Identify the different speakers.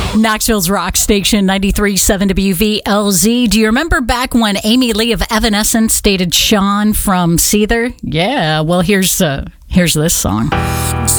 Speaker 1: Knoxville's rock station 93.7 WVLZ. Do you remember back when Amy Lee of Evanescence dated Sean from Seether? Yeah, well, here's this song.